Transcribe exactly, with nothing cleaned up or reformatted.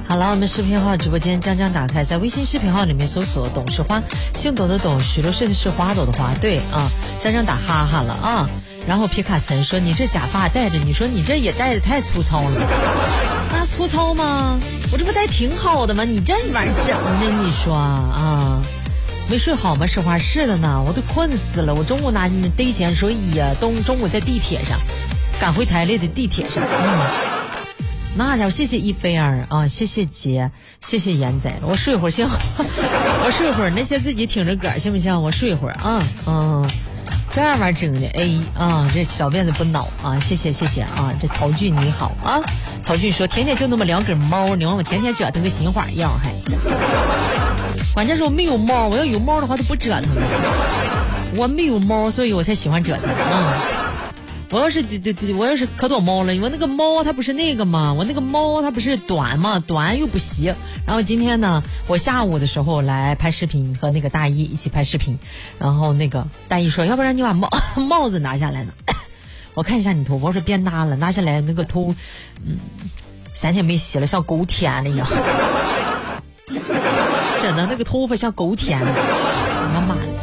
好了，我们视频号直播间将将打开，在微信视频号里面搜索董事花，姓董的董，许多岁的是花朵的花，对啊，将将打哈哈了啊。然后皮卡岑说你这假发戴着，你说你这也戴的太粗糙了，那粗糙吗？我这不戴挺好的吗？你这玩意儿整的，你说啊，没睡好吗？实话是的呢，我都困死了，我中午拿逮咸水呀，东中午在地铁上赶回台里的地铁上，嗯。那家伙，谢谢一菲儿啊，谢谢杰，谢谢严仔，我睡会儿行，我睡会儿，那些自己挺着个行不行？我睡会儿啊，嗯，这样玩意儿整的，哎啊，这小辫子不恼啊，谢谢谢谢啊，这曹俊你好啊，曹俊说天天就那么两根猫，你问我天天折腾个新花样还，关键是我没有猫，我要有猫的话都不折腾了，我没有猫，所以我才喜欢折腾啊。我要是对对对，我要是可多猫了，我那个猫它不是那个吗？我那个猫它不是短吗？短又不行。然后今天呢，我下午的时候来拍视频，和那个大一一起拍视频，然后那个大一说，要不然你把帽帽子拿下来呢？我看一下你头发，我说别拿了，拿下来那个头，嗯，三天没洗了，像狗舔了一样，真的那个头发像狗舔了，我妈的。